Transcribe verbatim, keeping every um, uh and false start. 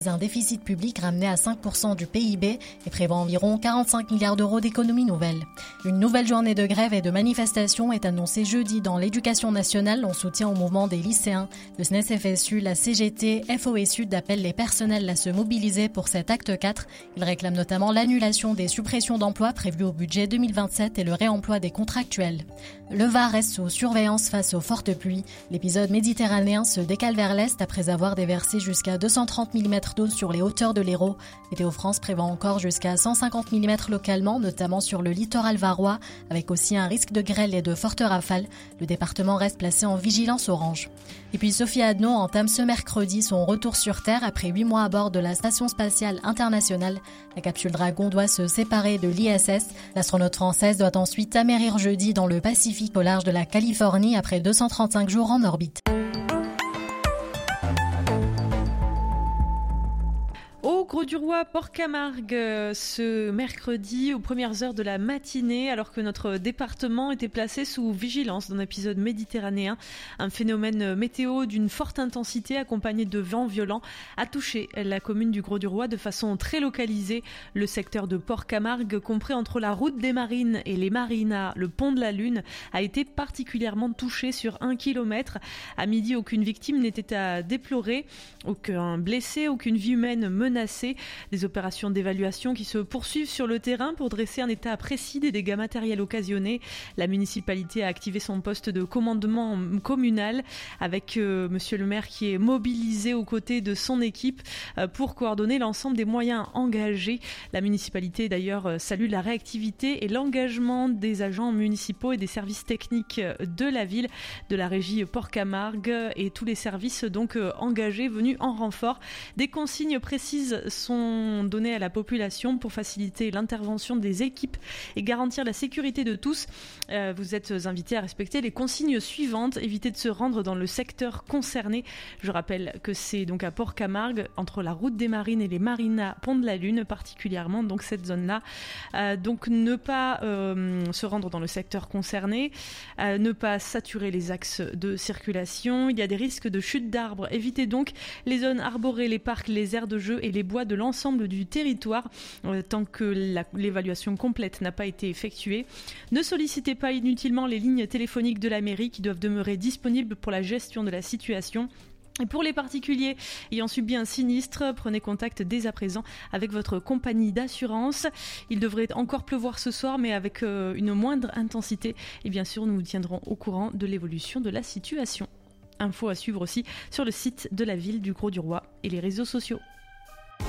Un déficit public ramené à cinq pour cent du P I B et prévoit environ quarante-cinq milliards d'euros d'économies nouvelles. Une nouvelle journée de grève et de manifestation est annoncée jeudi dans l'éducation nationale en soutien au mouvement des lycéens. Le S N E S F S U, la C G T, F O et Sud appellent les personnels à se mobiliser pour cet acte quatre. Ils réclament notamment l'annulation des suppressions d'emplois prévues au budget deux mille vingt-sept et le réemploi des contractuels. Le Var reste sous surveillance face aux fortes pluies. L'épisode méditerranéen se décale vers l'est après avoir déversé jusqu'à deux cent trente millimètres d'eau sur les hauteurs de l'Hérault. Météo France prévoit encore jusqu'à cent cinquante millimètres localement, notamment sur le littoral varois, avec aussi un risque de grêle et de fortes rafales. Le département reste placé en vigilance orange. Et puis Sophie Adno entame ce mercredi son retour sur Terre après huit mois à bord de la Station spatiale internationale. La capsule Dragon doit se séparer de l'I S S. L'astronaute française doit ensuite amérir jeudi dans le Pacifique au large de la Californie après deux cent trente-cinq jours en orbite. Au Grau-du-Roi, Port-Camargue, ce mercredi aux premières heures de la matinée, alors que notre département était placé sous vigilance d'un épisode méditerranéen, un phénomène météo d'une forte intensité accompagné de vents violents a touché la commune du Grau-du-Roi de façon très localisée. Le secteur de Port-Camargue, compris entre la route des Marines et les Marinas, le pont de la Lune, a été particulièrement touché sur un kilomètre. À midi, aucune victime n'était à déplorer, aucun blessé, aucune vie humaine menacée. Des opérations d'évaluation qui se poursuivent sur le terrain pour dresser un état précis des dégâts matériels occasionnés. La municipalité a activé son poste de commandement communal avec euh, monsieur le maire qui est mobilisé aux côtés de son équipe euh, pour coordonner l'ensemble des moyens engagés. La municipalité d'ailleurs euh, salue la réactivité et l'engagement des agents municipaux et des services techniques de la ville, de la régie Port-Camargue et tous les services donc euh, engagés venus en renfort. Des consignes précises sont données à la population pour faciliter l'intervention des équipes et garantir la sécurité de tous. Euh, vous êtes invités à respecter les consignes suivantes. Évitez de se rendre dans le secteur concerné. Je rappelle que c'est donc à Port-Camargue, entre la route des Marines et les Marinas, pont de la Lune particulièrement, donc cette zone-là. Euh, donc ne pas euh, se rendre dans le secteur concerné, euh, ne pas saturer les axes de circulation. Il y a des risques de chute d'arbres. Évitez donc les zones arborées, les parcs, les aires de jeu et les bois de l'ensemble du territoire euh, tant que la, l'évaluation complète n'a pas été effectuée. Ne sollicitez pas inutilement les lignes téléphoniques de la mairie qui doivent demeurer disponibles pour la gestion de la situation. Et pour les particuliers ayant subi un sinistre, prenez contact dès à présent avec votre compagnie d'assurance. Il devrait encore pleuvoir ce soir, mais avec euh, une moindre intensité. Et bien sûr, nous vous tiendrons au courant de l'évolution de la situation. Info à suivre aussi sur le site de la ville du Grau-du-Roi et les réseaux sociaux.